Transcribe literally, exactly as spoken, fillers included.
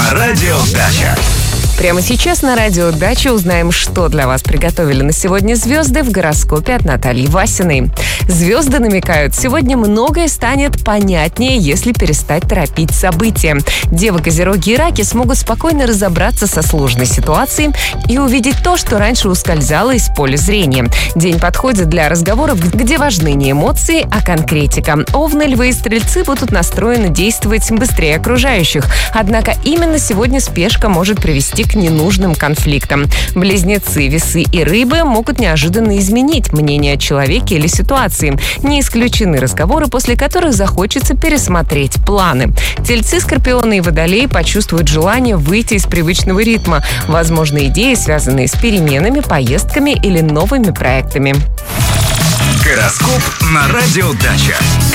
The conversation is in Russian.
на радио Дача. Прямо сейчас на радио Дача узнаем, что для вас приготовили на сегодня звезды в гороскопе от Натальи Васиной. Звезды намекают, сегодня многое станет понятнее, если перестать торопить события. Девы, Козероги и Раки смогут спокойно разобраться со сложной ситуацией и увидеть то, что раньше ускользало из поля зрения. День подходит для разговоров, где важны не эмоции, а конкретика. Овны, Львы и Стрельцы будут настроены действовать быстрее окружающих. Однако именно сегодня спешка может привести к ненужным конфликтам. Близнецы, Весы и Рыбы могут неожиданно изменить мнение о человеке или ситуации. Не исключены разговоры, после которых захочется пересмотреть планы. Тельцы, Скорпионы и Водолеи почувствуют желание выйти из привычного ритма. Возможны идеи, связанные с переменами, поездками или новыми проектами. Гороскоп на радио Дача.